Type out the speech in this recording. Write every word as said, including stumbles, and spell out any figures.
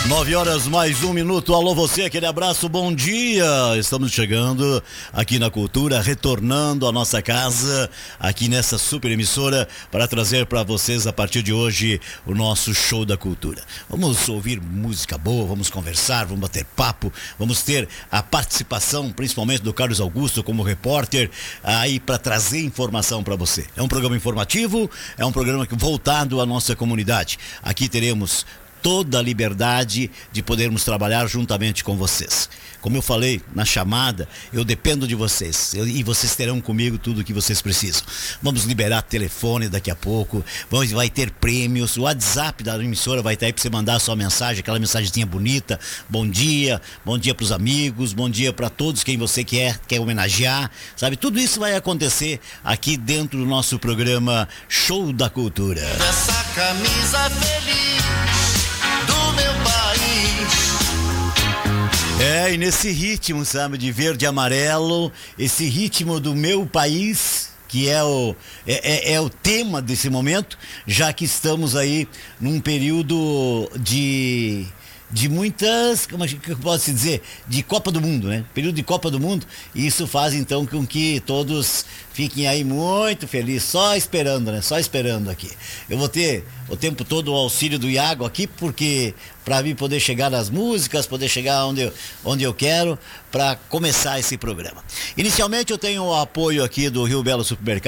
Nove horas mais um minuto. Alô você, aquele abraço, bom dia. Estamos chegando aqui na Cultura, retornando à nossa casa, aqui nessa super emissora, para trazer para vocês a partir de hoje o nosso show da cultura. Vamos ouvir música boa, vamos conversar, vamos bater papo, vamos ter a participação principalmente do Carlos Augusto como repórter aí para trazer informação para você. É um programa informativo, é um programa voltado à nossa comunidade. Aqui teremos toda a liberdade de podermos trabalhar juntamente com vocês. Como eu falei na chamada, eu dependo de vocês eu, e vocês terão comigo tudo o que vocês precisam. Vamos liberar telefone daqui a pouco, vamos, vai ter prêmios, o WhatsApp da emissora vai estar aí para você mandar a sua mensagem, aquela mensagenzinha bonita, bom dia, bom dia para os amigos, bom dia para todos quem você quer, quer homenagear, sabe? Tudo isso vai acontecer aqui dentro do nosso programa Show da Cultura. Essa camisa feliz do meu país. É, e nesse ritmo, sabe, de verde e amarelo, esse ritmo do meu país, que é o, é, é, é o tema desse momento, já que estamos aí num período de... de muitas, como eu posso dizer, de Copa do Mundo, né? Período de Copa do Mundo, e isso faz então com que todos fiquem aí muito felizes, só esperando, né? Só esperando aqui. Eu vou ter o tempo todo o auxílio do Iago aqui, porque para mim poder chegar nas músicas, poder chegar onde eu, onde eu quero, para começar esse programa. Inicialmente eu tenho o apoio aqui do Rio Belo Supermercado.